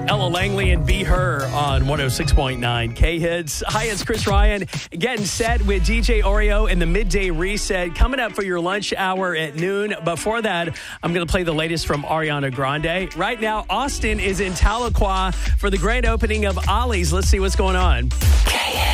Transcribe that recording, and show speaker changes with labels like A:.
A: Ella Langley and Be Her on 106.9 K-Hits. Hi, it's Chris Ryan. Getting set with DJ Oreo in the Midday Reset. Coming up for your lunch hour at noon. Before that, I'm going to play the latest from Ariana Grande. Right now, Austin is in Tahlequah for the grand opening of Ollie's. Let's see what's going on.
B: K-Hits.